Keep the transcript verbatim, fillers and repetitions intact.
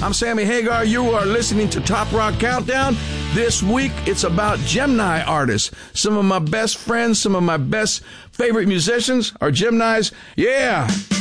I'm Sammy Hagar. You are listening to Top Rock Countdown. This week, it's about Gemini artists. Some of my best friends, some of my best favorite musicians are Geminis. Yeah.